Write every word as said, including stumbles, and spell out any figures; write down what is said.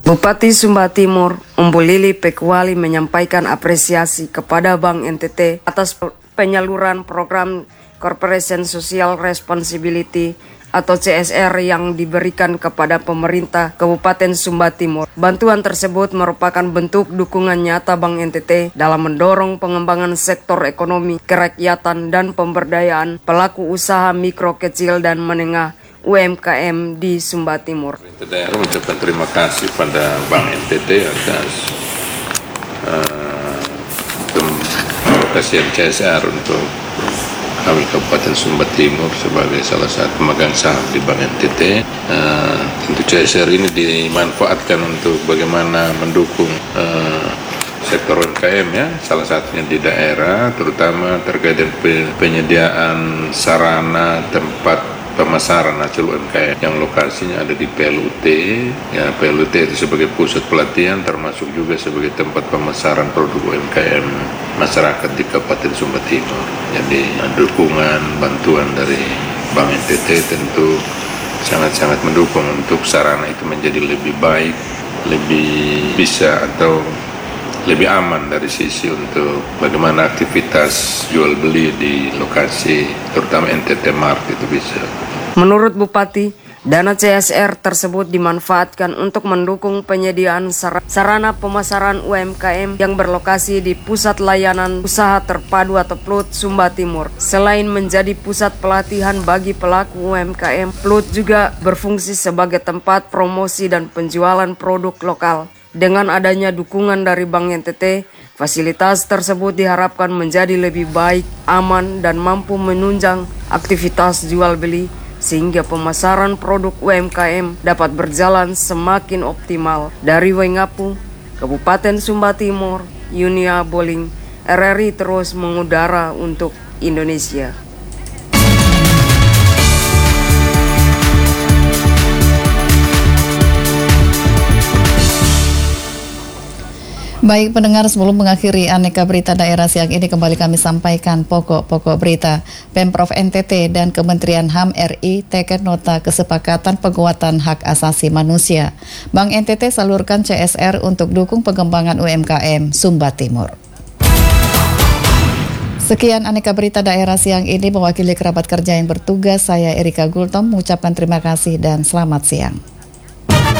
Bupati Sumba Timur, Umbu Lili Pekuali menyampaikan apresiasi kepada Bank N T T atas penyaluran program Corporation Social Responsibility atau C S R yang diberikan kepada pemerintah Kabupaten Sumba Timur. Bantuan tersebut merupakan bentuk dukungan nyata Bank N T T dalam mendorong pengembangan sektor ekonomi, kerakyatan, dan pemberdayaan pelaku usaha mikro, kecil, dan menengah U M K M di Sumba Timur. Pemerintah daerah mengucapkan terima kasih pada Bank N T T atas uh, alokasi C S R untuk kami Kabupaten Sumba Timur sebagai salah satu pemegang saham di Bank N T T. Uh, tentu C S R ini dimanfaatkan untuk bagaimana mendukung uh, sektor U M K M ya, salah satunya di daerah, terutama terkait dengan penyediaan sarana tempat pemasaran hasil U M K M yang lokasinya ada di P L U T. Ya, P L U T itu sebagai pusat pelatihan termasuk juga sebagai tempat pemasaran produk U M K M masyarakat di Kabupaten Sumba Timur. Jadi dukungan bantuan dari Bank N T T tentu sangat-sangat mendukung untuk sarana itu menjadi lebih baik, lebih bisa atau lebih aman dari sisi untuk bagaimana aktivitas jual beli di lokasi terutama N T T Mart itu bisa. Menurut Bupati, dana C S R tersebut dimanfaatkan untuk mendukung penyediaan sarana pemasaran U M K M yang berlokasi di Pusat Layanan Usaha Terpadu atau P L U T Sumba Timur. Selain menjadi pusat pelatihan bagi pelaku U M K M, P L U T juga berfungsi sebagai tempat promosi dan penjualan produk lokal. Dengan adanya dukungan dari Bank N T T, fasilitas tersebut diharapkan menjadi lebih baik, aman, dan mampu menunjang aktivitas jual beli sehingga pemasaran produk U M K M dapat berjalan semakin optimal. Dari Wengapu, Kabupaten Sumba Timur, Yunia Boling, R R I terus mengudara untuk Indonesia. Baik pendengar, sebelum mengakhiri Aneka Berita Daerah siang ini, kembali kami sampaikan pokok-pokok berita. Pemprov N T T dan Kementerian H A M R I teken nota kesepakatan penguatan hak asasi manusia. Bank N T T salurkan C S R untuk dukung pengembangan U M K M Sumba Timur. Sekian Aneka Berita Daerah siang ini, mewakili kerabat kerja yang bertugas, saya Erika Gultom mengucapkan terima kasih dan selamat siang.